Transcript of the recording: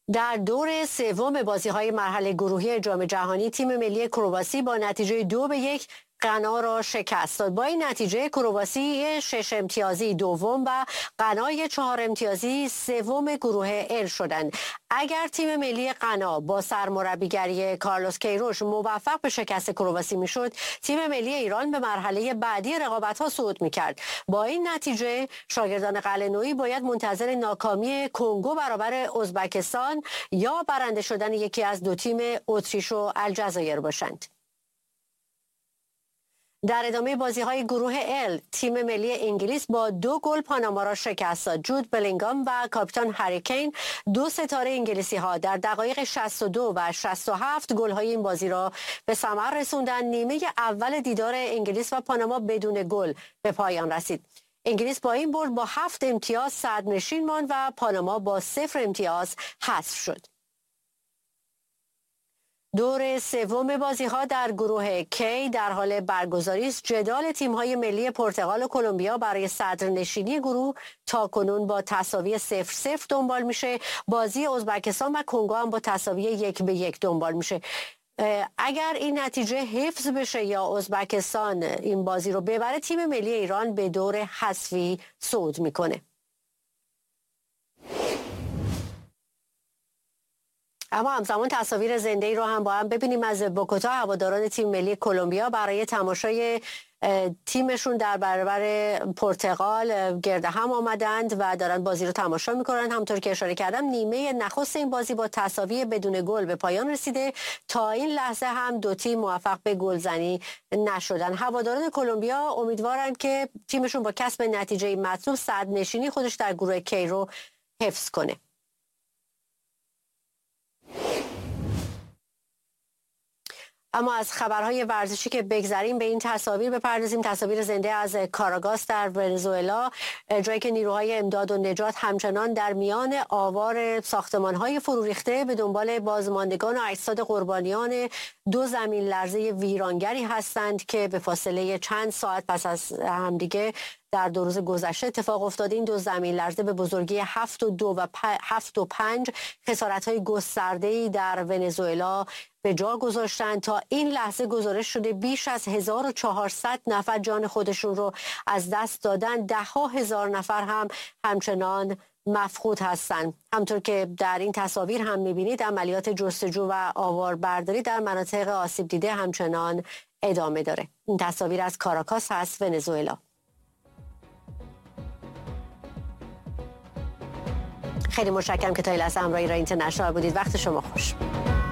در دور سوم بازی‌های مرحله گروهی جام جهانی تیم ملی کرواسی با نتیجه 2-1 غنا را شکست داد. با این نتیجه کرواسی 6 امتیازی دوم و غنای 4 امتیازی سوم گروه ال شدند. اگر تیم ملی غنا با سرمربیگری کارلوس کیروش موفق به شکست کرواسی میشد، تیم ملی ایران به مرحله بعدی رقابت‌ها صعود می‌کرد. با این نتیجه شاگردان قلعه‌نویی باید منتظر ناکامی کنگو برابر ازبکستان یا برنده شدن یکی از دو تیم اتریش و الجزایر باشند. در ادامه بازی‌های گروه ال تیم ملی انگلیس با 2 گل پاناما را شکست داد. جود بلینگام و کاپیتان هری کین، دو ستاره انگلیسی‌ها، در دقایق 62 و 67 گل‌های این بازی را به ثمر رسوندند. نیمه اول دیدار انگلیس و پاناما بدون گل به پایان رسید. انگلیس با این برد با 7 امتیاز صدرنشین ماند و پاناما با 0 امتیاز حذف شد. دور سوم بازی‌ها در گروه کی در حال برگزاری است. جدال تیم‌های ملی پرتغال و کلمبیا برای صدرنشینی گروه تاکنون با تساوی 0-0 دنبال میشه. بازی ازبکستان و کنگو هم با تساوی 1-1 دنبال میشه. اگر این نتیجه حفظ بشه یا ازبکستان این بازی رو ببره، تیم ملی ایران به دور حذفی صعود میکنه. اما همزمان تصاویر زنده ای رو هم با هم ببینیم از بوگوتا. هواداران تیم ملی کلمبیا برای تماشای تیمشون در برابر پرتغال گرد هم آمدند و دارن بازی رو تماشا میکنن. همونطور که اشاره کردم نیمه نخست این بازی با تساوی بدون گل به پایان رسیده. تا این لحظه هم دو تیم موفق به گلزنی نشدن. هواداران کلمبیا امیدوارند که تیمشون با کسب نتیجه مطلوب صدرنشینی خودش در گروه کی رو حفظ کنه. اما از خبرهای ورزشی که بگذریم به این تصاویر بپردازیم. تصاویر زنده از کاراگاس در ونزوئلا، جایی که نیروهای امداد و نجات همچنان در میان آوار ساختمان‌های فرو ریخته به دنبال بازماندگان و اجساد قربانیان 2 زمین لرزه ویرانگری هستند که به فاصله چند ساعت پس از همدیگه در 2 روز گذشته اتفاق افتاد. این 2 زمین لرزه به بزرگی 7.2 و 7.5 خسارت‌های گسترده‌ای در ونزوئلا به جا گذاشتند. تا این لحظه گزارش شده بیش از 1400 نفر جان خودشون رو از دست دادن. 10,000 نفر هم همچنان مفقود هستند. همطور که در این تصاویر هم می‌بینید عملیات جستجو و آواربرداری در مناطق آسیب دیده همچنان ادامه داره. این تصاویر از کاراکاس هست، ونزوئلا. خیلی متشکرم که تا این لحظه همراه ایران اینترنشنال بودید. وقت شما خوش.